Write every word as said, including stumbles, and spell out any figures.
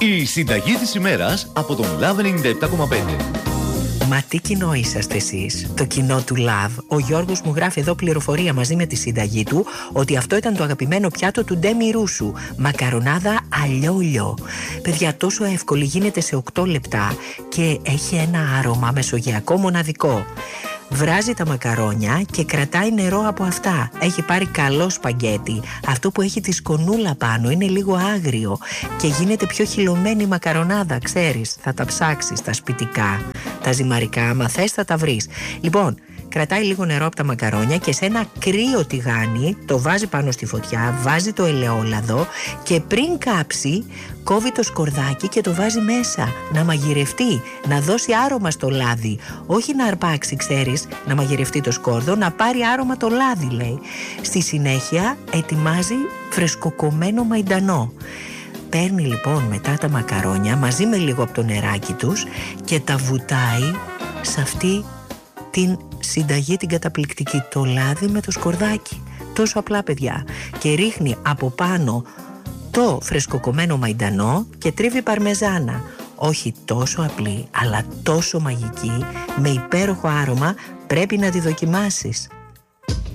Η συνταγή της ημέρας από τον Love ενενήντα επτά κόμμα πέντε. Μα τι κοινό είσαστε εσείς, το κοινό του Love. Ο Γιώργος μου γράφει εδώ πληροφορία μαζί με τη συνταγή του ότι αυτό ήταν το αγαπημένο πιάτο του Ντέμι Ρούσου. Μακαρονάδα αλιόλιο. Παιδιά, τόσο εύκολη, γίνεται σε οκτώ λεπτά και έχει ένα άρωμα μεσογειακό μοναδικό. Βράζει τα μακαρόνια και κρατάει νερό από αυτά. Έχει πάρει καλό σπαγκέτι. Αυτό που έχει τη σκονούλα πάνω είναι λίγο άγριο και γίνεται πιο χυλωμένη μακαρονάδα, ξέρεις. Θα τα ψάξεις τα σπιτικά, τα ζυμαρικά, άμα θες θα τα βρεις. Λοιπόν, κρατάει λίγο νερό από τα μακαρόνια και σε ένα κρύο τηγάνι το βάζει πάνω στη φωτιά, βάζει το ελαιόλαδο και πριν κάψει κόβει το σκορδάκι και το βάζει μέσα να μαγειρευτεί, να δώσει άρωμα στο λάδι. Όχι να αρπάξει, ξέρεις, να μαγειρευτεί το σκόρδο, να πάρει άρωμα το λάδι, λέει. Στη συνέχεια ετοιμάζει φρεσκοκομμένο μαϊντανό. Παίρνει λοιπόν μετά τα μακαρόνια μαζί με λίγο από το νεράκι τους και τα βουτάει σε αυτή την συνταγή την καταπληκτική, το λάδι με το σκορδάκι. Τόσο απλά, παιδιά. Και ρίχνει από πάνω το φρεσκοκομμένο μαϊντανό και τρίβει παρμεζάνα. Όχι τόσο απλή, αλλά τόσο μαγική, με υπέροχο άρωμα, πρέπει να τη δοκιμάσεις.